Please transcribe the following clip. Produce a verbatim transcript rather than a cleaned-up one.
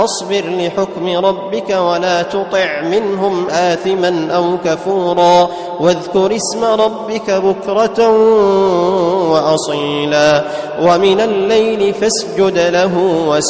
واصبر لحكم ربك ولا تطع منهم آثما أو كفورا واذكر اسم ربك بكرة وأصيلا ومن الليل فاسجد له